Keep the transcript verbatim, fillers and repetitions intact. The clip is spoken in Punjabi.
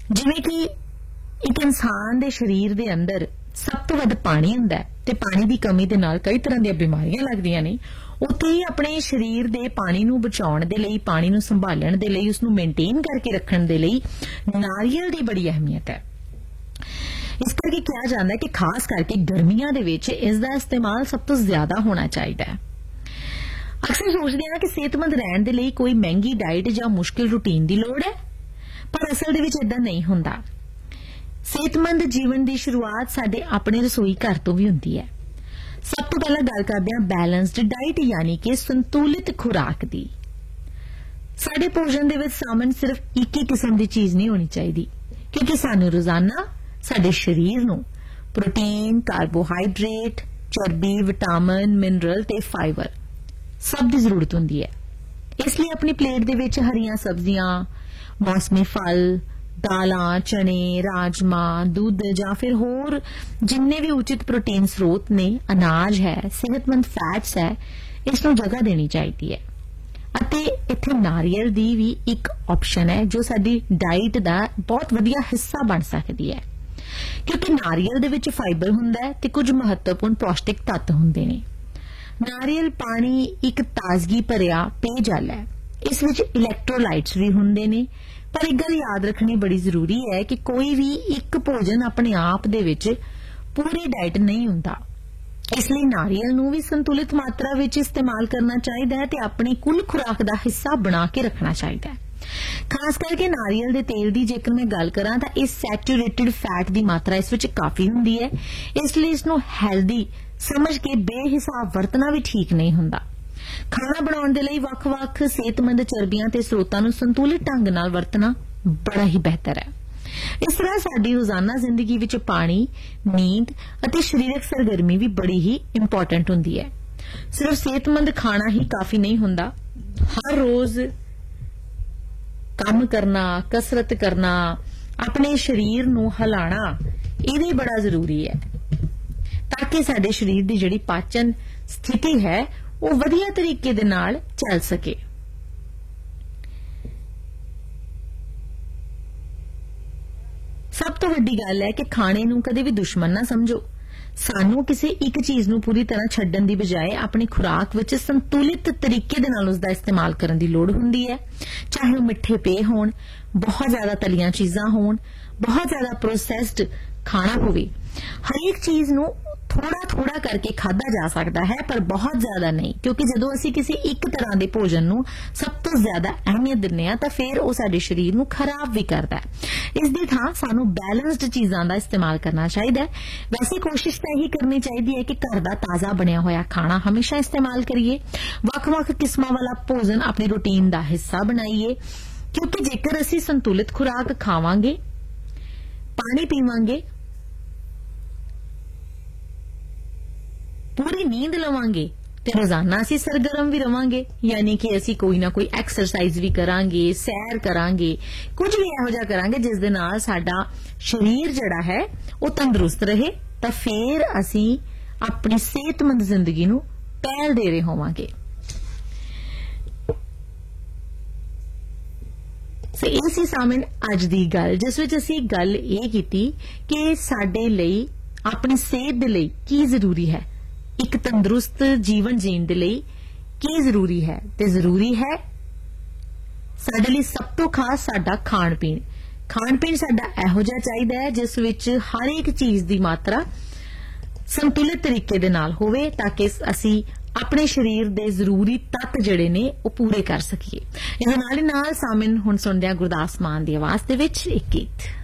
ਜਿਵੇਂ ਕਿ ਇੱਕ ਇਨਸਾਨ ਦੇ ਸਰੀਰ ਦੇ ਅੰਦਰ ਸਭ ਤੋਂ ਵੱਧ ਪਾਣੀ ਹੁੰਦਾ ਹੈ ਤੇ ਪਾਣੀ ਦੀ ਕਮੀ ਦੇ ਨਾਲ ਕਈ ਤਰ੍ਹਾਂ ਦੀਆਂ ਬਿਮਾਰੀਆਂ ਲੱਗਦੀਆਂ ਨੇ, ਉੱਥੇ ਹੀ ਆਪਣੇ ਸਰੀਰ ਦੇ ਪਾਣੀ ਨੂੰ ਬਚਾਉਣ ਦੇ ਲਈ, ਪਾਣੀ ਨੂੰ ਸੰਭਾਲਣ ਦੇ ਲਈ, ਉਸ ਨੂੰ ਮੇਨਟੇਨ ਕਰਕੇ ਰੱਖਣ ਦੇ ਲਈ ਨਾਰੀਅਲ ਦੀ ਬੜੀ ਅਹਿਮੀਅਤ ਹੈ। ਇਸ ਕਰਕੇ ਕਿਹਾ ਜਾਂਦਾ ਹੈ ਕਿ ਖਾਸ ਕਰਕੇ ਗਰਮੀਆਂ ਦੇ ਵਿੱਚ ਇਸ ਦਾ ਇਸਤੇਮਾਲ ਸਭ ਤੋਂ ਜ਼ਿਆਦਾ ਹੋਣਾ ਚਾਹੀਦਾ ਹੈ। ਅਕਸਰ ਸੋਚਦੇ ਹਾਂ ਕਿ ਸਿਹਤਮੰਦ ਰਹਿਣ ਦੇ ਲਈ ਕੋਈ ਮਹਿੰਗੀ ਡਾਈਟ ਜਾਂ ਮੁਸ਼ਕਿਲ ਰੂਟੀਨ ਦੀ ਲੋੜ ਹੈ, ਪਰ ਅਸਲ ਦੇ ਵਿੱਚ ਇਦਾਂ ਨਹੀਂ ਹੁੰਦਾ। ਸਿਹਤਮੰਦ ਜੀਵਨ ਦੀ ਸ਼ੁਰੂਆਤ ਸਾਡੇ ਆਪਣੇ ਰਸੋਈ ਘਰ ਤੋਂ ਵੀ ਹੁੰਦੀ ਹੈ। ਸਭ ਤੋਂ ਪਹਿਲਾਂ ਗੱਲ ਕਰਦੇ ਹਾਂ ਬੈਲੈਂਸਡ ਡਾਈਟ ਯਾਨੀ ਕਿ ਸੰਤੁਲਿਤ ਖੁਰਾਕ ਦੀ। ਸਾਡੇ ਭੋਜਨ ਦੇ ਵਿੱਚ ਸ਼ਾਮਿਲ ਸਿਰਫ ਇੱਕ ਹੀ ਕਿਸਮ ਦੀ ਚੀਜ਼ ਨਹੀਂ ਹੋਣੀ ਚਾਹੀਦੀ, ਕਿਉਂਕਿ ਸਾਨੂੰ ਰੋਜ਼ਾਨਾ ਸਾਡੇ ਸਰੀਰ ਨੂੰ ਪ੍ਰੋਟੀਨ, ਕਾਰਬੋਹਾਈਡਰੇਟ, ਚਰਬੀ, ਵਿਟਾਮਿਨ, ਮਿਨਰਲ ਤੇ ਫਾਈਬਰ ਸਭ ਦੀ ਜ਼ਰੂਰਤ ਹੁੰਦੀ ਹੈ। ਇਸ ਲਈ ਆਪਣੀ ਪਲੇਟ ਦੇ ਵਿੱਚ ਹਰੀਆਂ ਸਬਜ਼ੀਆਂ, ਮੌਸਮੀ ਫਲ, ਦਾਲਾਂ, ਚਨੇ, ਰਾਜਮਾ, ਦੁੱਧ ਜਾਂ ਫਿਰ ਹੋਰ ਜਿੰਨੇ ਵੀ ਉਚਿਤ ਪ੍ਰੋਟੀਨ ਸਰੋਤ ਨੇ, ਅਨਾਜ ਹੈ, ਸਿਹਤਮੰਦ ਫੈਟਸ ਹੈ, ਇਸ ਨੂੰ ਜਗ੍ਹਾ ਦੇਣੀ ਚਾਹੀਦੀ ਹੈ। ਅਤੇ ਇੱਥੇ ਨਾਰੀਅਲ ਦੀ ਵੀ ਇੱਕ ਆਪਸ਼ਨ ਹੈ ਜੋ ਸਾਡੀ ਡਾਈਟ ਦਾ ਬਹੁਤ ਵਧੀਆ ਹਿੱਸਾ ਬਣ ਸਕਦੀ ਹੈ, ਕਿਉਂਕਿ ਨਾਰੀਅਲ ਦੇ ਵਿੱਚ ਫਾਈਬਰ ਹੁੰਦਾ ਹੈ ਤੇ ਕੁਝ ਮਹੱਤਵਪੂਰਨ ਪੌਸ਼ਟਿਕ ਤੱਤ ਹੁੰਦੇ ਨੇ। ਨਾਰੀਅਲ ਪਾਣੀ ਇੱਕ ਤਾਜ਼ਗੀ ਭਰਿਆ ਪੇਯਜਲ ਹੈ। ਇਸ ਵਿੱਚ ਇਲੈਕਟ੍ਰੋਲਾਈਟਸ ਵੀ ਹੁੰਦੇ ਨੇ, ਪਰ ਇੱਕ ਗੱਲ ਯਾਦ ਰੱਖਣੀ ਬੜੀ ਜ਼ਰੂਰੀ ਹੈ ਕਿ ਕੋਈ ਵੀ ਇੱਕ ਭੋਜਨ ਆਪਣੇ ਆਪ ਦੇ ਵਿੱਚ ਪੂਰੀ ਡਾਈਟ ਨਹੀਂ ਹੁੰਦਾ। ਇਸ ਲਈ ਨਾਰੀਅਲ ਨੂੰ ਵੀ ਸੰਤੁਲਿਤ ਮਾਤਰਾ ਵਿੱਚ ਇਸਤੇਮਾਲ ਕਰਨਾ ਚਾਹੀਦਾ ਹੈ ਤੇ ਆਪਣੀ ਕੁੱਲ ਖੁਰਾਕ ਦਾ ਹਿੱਸਾ ਬਣਾ ਕੇ ਰੱਖਣਾ ਚਾਹੀਦਾ ਹੈ। ਖਾਸ ਕਰਕੇ ਨਾਰੀਅਲ ਦੇ ਤੇਲ ਦੀ ਜੇਕਰ ਮੈਂ ਗੱਲ ਕਰਾਂ ਤਾਂ ਇਸ ਸੈਚੂਰੇਟਿਡ ਫੈਟ ਦੀ ਮਾਤਰਾ ਇਸ ਵਿੱਚ ਕਾਫੀ ਹੁੰਦੀ ਹੈ, ਇਸ ਲਈ ਇਸ ਨੂੰ ਹੈਲਦੀ ਸਮਝ ਕੇ ਬੇਹਿਸਾਬ ਵਰਤਣਾ ਵੀ ਠੀਕ ਨਹੀਂ ਹੁੰਦਾ। ਖਾਣਾ ਬਣਾਉਣ ਦੇ ਲਈ ਵੱਖ-ਵੱਖ ਸਿਹਤਮੰਦ ਚਰਬੀਆਂ ਤੇ ਸਰੋਤਾਂ ਨੂੰ ਸੰਤੁਲਿਤ ਢੰਗ ਨਾਲ ਵਰਤਣਾ ਬੜਾ ਹੀ ਬਿਹਤਰ ਹੈ। ਇਸ ਤਰ੍ਹਾਂ ਸਾਡੀ ਰੋਜ਼ਾਨਾ ਜ਼ਿੰਦਗੀ ਵਿੱਚ ਪਾਣੀ, ਨੀਂਦ ਅਤੇ ਸਰੀਰਕ ਸਰਗਰਮੀ ਵੀ ਬੜੀ ਹੀ ਇੰਪੋਰਟੈਂਟ ਹੁੰਦੀ ਹੈ। ਸਿਰਫ ਸਿਹਤਮੰਦ ਖਾਣਾ ਹੀ ਕਾਫੀ ਨਹੀਂ ਹੁੰਦਾ। ਹਰ ਰੋਜ਼ ਕੰਮ ਕਰਨਾ, ਕਸਰਤ ਕਰਨਾ, ਆਪਣੇ ਸਰੀਰ ਨੂੰ ਹਿਲਾਣਾ, ਇਹ ਵੀ ਬੜਾ ਜ਼ਰੂਰੀ ਹੈ ਤਾਂ ਕਿ ਸਾਡੇ ਸਰੀਰ ਦੀ ਜਿਹੜੀ ਪਾਚਨ ਸਥਿਤੀ ਹੈ ਉਹ ਵਧੀਆ ਤਰੀਕੇ ਦੇ ਨਾਲ ਚੱਲ ਸਕੇ। ਸਭ ਤੋਂ ਵੱਡੀ ਗੱਲ ਹੈ ਕਿ ਖਾਣੇ ਨੂੰ ਕਦੇ ਵੀ ਦੁਸ਼ਮਣ ਨਾ ਸਮਝੋ। ਸਾਨੂੰ ਕਿਸੇ ਇੱਕ ਚੀਜ਼ ਨੂੰ ਪੂਰੀ ਤਰ੍ਹਾਂ ਛੱਡਣ ਦੀ ਬਜਾਏ ਆਪਣੀ ਖੁਰਾਕ ਵਿੱਚ ਸੰਤੁਲਿਤ ਤਰੀਕੇ ਦੇ ਨਾਲ ਉਸ ਦਾ ਇਸਤੇਮਾਲ ਕਰਨ ਦੀ ਲੋੜ ਹੁੰਦੀ ਹੈ। ਚਾਹੇ ਉਹ ਮਿੱਠੇ ਪੇਅ ਹੋਣ, ਬਹੁਤ ਜ਼ਿਆਦਾ ਤਲੀਆਂ ਚੀਜ਼ਾਂ ਹੋਣ, ਬਹੁਤ ਜ਼ਿਆਦਾ ਪ੍ਰੋਸੈਸਡ ਖਾਣਾ ਹੋਵੇ, ਹਰੇਕ ਚੀਜ਼ ਨੂੰ ਥੋੜਾ ਥੋੜਾ ਕਰਕੇ ਖਾਧਾ ਜਾ ਸਕਦਾ ਹੈ, ਪਰ ਬਹੁਤ ਜ਼ਿਆਦਾ ਨਹੀਂ, ਕਿਉਂਕਿ ਜਦੋਂ ਅਸੀਂ ਕਿਸੇ ਇੱਕ ਤਰ੍ਹਾਂ ਦੇ ਭੋਜਨ ਨੂੰ ਸਭ ਤੋਂ ਜ਼ਿਆਦਾ ਅਹਿਮੀਅਤ ਦਿੰਦੇ ਹਾਂ ਤਾਂ ਫਿਰ ਉਹ ਸਾਡੇ ਸਰੀਰ ਨੂੰ ਖਰਾਬ ਵੀ ਕਰਦਾ ਹੈ। ਇਸ ਦੀ ਥਾਂ ਸਾਨੂੰ ਬੈਲੈਂਸਡ ਚੀਜ਼ਾਂ ਦਾ ਇਸਤੇਮਾਲ ਕਰਨਾ ਚਾਹੀਦਾ ਹੈ। ਵੈਸੇ ਕੋਸ਼ਿਸ਼ ਤਾਂ ਇਹੀ ਕਰਨੀ ਚਾਹੀਦੀ ਹੈ ਕਿ ਘਰ ਦਾ ਤਾਜ਼ਾ ਬਣਿਆ ਹੋਇਆ ਖਾਣਾ ਹਮੇਸ਼ਾ ਇਸਤੇਮਾਲ ਕਰੀਏ, ਵੱਖ-ਵੱਖ ਕਿਸਮਾਂ ਵਾਲਾ ਭੋਜਨ ਆਪਣੀ ਰੁਟੀਨ ਦਾ ਹਿੱਸਾ ਬਣਾਈਏ, ਕਿਉਂਕਿ ਜੇਕਰ ਅਸੀਂ ਸੰਤੁਲਿਤ ਖੁਰਾਕ ਖਾਵਾਂਗੇ, ਪਾਣੀ ਪੀਵਾਂਗੇ, ਪੂਰੀ ਨੀਂਦ ਲਵਾਂਗੇ ਤੇ ਰੋਜ਼ਾਨਾ ਅਸੀਂ ਸਰਗਰਮ ਵੀ ਰਵਾਂਗੇ, ਯਾਨੀ ਕਿ ਅਸੀਂ ਕੋਈ ਨਾ ਕੋਈ ਐਕਸਰਸਾਈਜ਼ ਵੀ ਕਰਾਂਗੇ, ਸੈਰ ਕਰਾਂਗੇ, ਕੁਝ ਵੀ ਇਹੋ ਜਿਹਾ ਕਰਾਂਗੇ ਜਿਸ ਦੇ ਨਾਲ ਸਾਡਾ ਸਰੀਰ ਜਿਹੜਾ ਹੈ ਉਹ ਤੰਦਰੁਸਤ ਰਹੇ, ਤਾਂ ਫਿਰ ਅਸੀਂ ਆਪਣੀ ਸਿਹਤਮੰਦ ਜ਼ਿੰਦਗੀ ਨੂੰ ਪਹਿਲ ਦੇ ਰਹੇ ਹੋਵਾਂਗੇ। ਸੋ ਇਹ ਸੀ ਸਾਮਿਨ ਅੱਜ ਦੀ ਗੱਲ, ਜਿਸ ਵਿੱਚ ਅਸੀਂ ਗੱਲ ਇਹ ਕੀਤੀ ਕਿ ਸਾਡੇ ਲਈ, ਆਪਣੀ ਸਿਹਤ ਦੇ ਲਈ ਕੀ ਜ਼ਰੂਰੀ ਹੈ, ਇੱਕ ਤੰਦਰੁਸਤ ਜੀਵਨ ਜੀਣ ਦੇ ਲਈ ਕੀ ਜ਼ਰੂਰੀ ਹੈ। ਤੇ ਜ਼ਰੂਰੀ ਹੈ ਸਾਡੇ ਲਈ ਸਭ ਤੋਂ ਖਾਸ ਸਾਡਾ ਖਾਣ ਪੀਣ। ਖਾਣ ਪੀਣ ਸਾਡਾ ਇਹੋ ਜਿਹਾ ਚਾਹੀਦਾ ਹੈ ਜਿਸ ਵਿੱਚ ਹਰ ਇੱਕ ਚੀਜ਼ ਦੀ ਮਾਤਰਾ ਸੰਤੁਲਿਤ ਤਰੀਕੇ ਦੇ ਨਾਲ ਹੋਵੇ, ਤਾਂ ਕਿ ਅਸੀਂ ਆਪਣੇ ਸਰੀਰ ਦੇ ਜ਼ਰੂਰੀ ਤੱਤ ਜਿਹੜੇ ਨੇ ਉਹ ਪੂਰੇ ਕਰ ਸਕੀਏ। ਇਹਦੇ ਨਾਲ ਹੀ ਨਾਲ ਸਾਮਿਨ ਹੁਣ ਸੁਣਦੇ ਹਾਂ ਗੁਰਦਾਸ ਮਾਨ ਦੀ ਆਵਾਜ਼ ਦੇ ਵਿੱਚ ਇੱਕ ਗੀਤ।